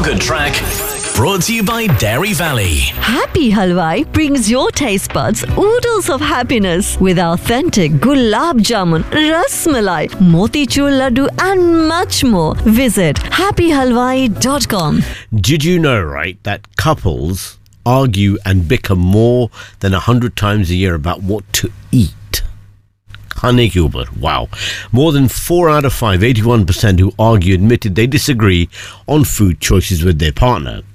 The Track, brought to you by Dairy Valley. Happy Halwai brings your taste buds oodles of happiness with authentic gulab jamun, ras malai, motichur laddu and much more. Visit happyhalwai.com. Did you know, right, that couples argue and bicker more than 100 times a year about what to eat? Honey Gilbert, wow. More than 4 out of 5, 81% who argue admitted they disagree on food choices with their partner.